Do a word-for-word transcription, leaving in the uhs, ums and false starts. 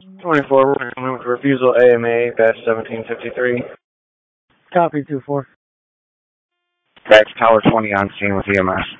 twenty-four, we're coming with refusal A M A, batch seventeen fifty-three. Copy, two four. That's Tower twenty on scene with E M S.